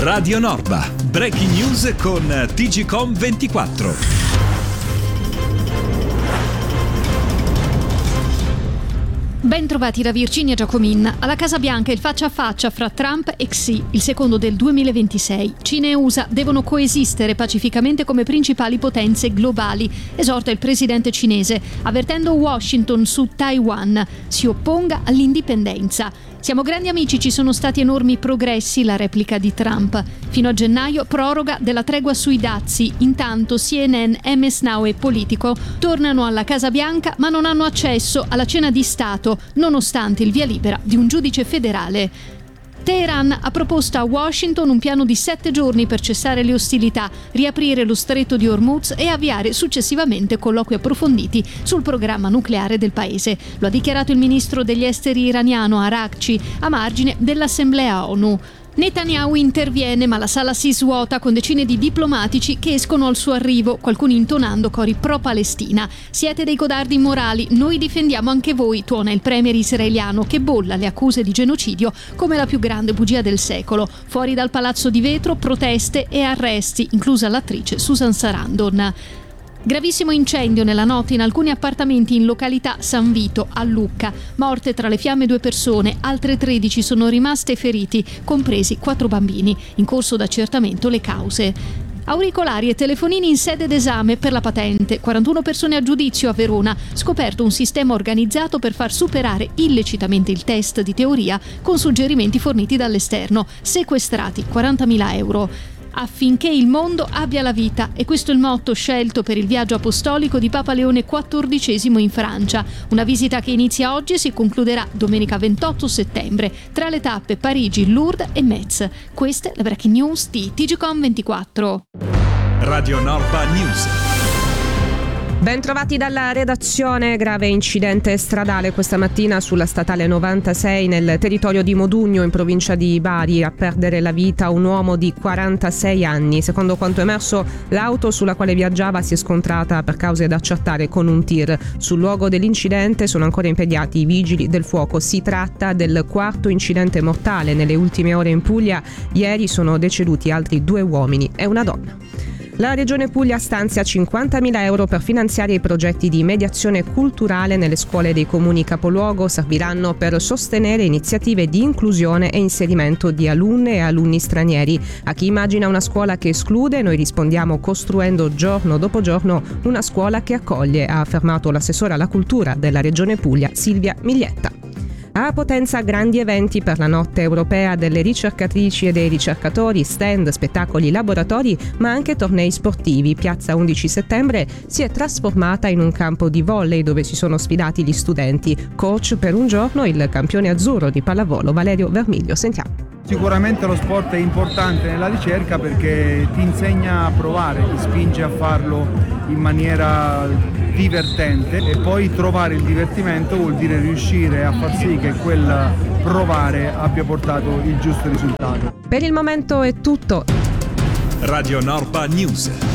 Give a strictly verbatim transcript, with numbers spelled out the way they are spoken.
Radio Norba, breaking news con T G Com ventiquattro. Ben trovati da Virginia Giacomin. Alla Casa Bianca il faccia a faccia fra Trump e Xi, il secondo del duemilaventisei. Cina e U S A devono coesistere pacificamente come principali potenze globali, esorta il presidente cinese, avvertendo Washington su Taiwan. Si opponga all'indipendenza. Siamo grandi amici, ci sono stati enormi progressi, la replica di Trump. Fino a gennaio proroga della tregua sui dazi. Intanto C N N, M S Now e Politico tornano alla Casa Bianca ma non hanno accesso alla cena di Stato, nonostante il via libera di un giudice federale. Teheran ha proposto a Washington un piano di sette giorni per cessare le ostilità, riaprire lo stretto di Hormuz e avviare successivamente colloqui approfonditi sul programma nucleare del paese. Lo ha dichiarato il ministro degli esteri iraniano Araghchi a margine dell'Assemblea ONU. Netanyahu interviene ma la sala si svuota con decine di diplomatici che escono al suo arrivo, qualcuno intonando cori pro-Palestina. Siete dei codardi immorali, noi difendiamo anche voi, tuona il premier israeliano che bolla le accuse di genocidio come la più grande bugia del secolo. Fuori dal palazzo di vetro, proteste e arresti, inclusa l'attrice Susan Sarandon. Gravissimo incendio nella notte in alcuni appartamenti in località San Vito, a Lucca. Morte tra le fiamme due persone, altre tredici sono rimaste feriti, compresi quattro bambini. In corso d'accertamento le cause. Auricolari e telefonini in sede d'esame per la patente. quarantuno persone a giudizio a Verona. Scoperto un sistema organizzato per far superare illecitamente il test di teoria con suggerimenti forniti dall'esterno. Sequestrati quarantamila euro. Affinché il mondo abbia la vita, e questo è il motto scelto per il viaggio apostolico di Papa Leone quattordicesimo in Francia. Una visita che inizia oggi e si concluderà domenica ventotto settembre. Tra le tappe Parigi, Lourdes e Metz. Queste le breaking news di T G Com ventiquattro. Radio Norba News. Ben trovati dalla redazione. Grave incidente stradale questa mattina sulla statale novantasei nel territorio di Modugno in provincia di Bari. A perdere la vita un uomo di quarantasei anni. Secondo quanto emerso, l'auto sulla quale viaggiava si è scontrata per cause da accertare con un tir. Sul luogo dell'incidente sono ancora impegnati i vigili del fuoco. Si tratta del quarto incidente mortale nelle ultime ore in Puglia. Ieri sono deceduti altri due uomini e una donna. La Regione Puglia stanzia cinquantamila euro per finanziare i progetti di mediazione culturale nelle scuole dei comuni capoluogo. Serviranno per sostenere iniziative di inclusione e inserimento di alunne e alunni stranieri. A chi immagina una scuola che esclude, noi rispondiamo costruendo giorno dopo giorno una scuola che accoglie, ha affermato l'assessore alla cultura della Regione Puglia Silvia Miglietta. A Potenza grandi eventi per la notte europea delle ricercatrici e dei ricercatori, stand, spettacoli, laboratori, ma anche tornei sportivi. Piazza undici settembre si è trasformata in un campo di volley dove si sono sfidati gli studenti. Coach per un giorno il campione azzurro di pallavolo Valerio Vermiglio. Sentiamo. Sicuramente lo sport è importante nella ricerca perché ti insegna a provare, ti spinge a farlo in maniera divertente e poi trovare il divertimento vuol dire riuscire a far sì che quel provare abbia portato il giusto risultato. Per il momento è tutto. Radio Norba News.